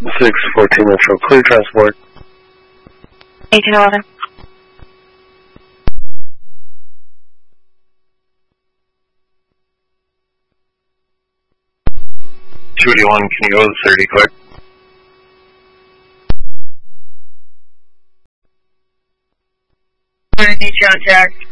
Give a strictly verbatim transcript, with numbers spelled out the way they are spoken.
six fourteen Metro, clear transport. eighteen eleven. two eighty-one, can you go to thirty quick? thirty, Jack.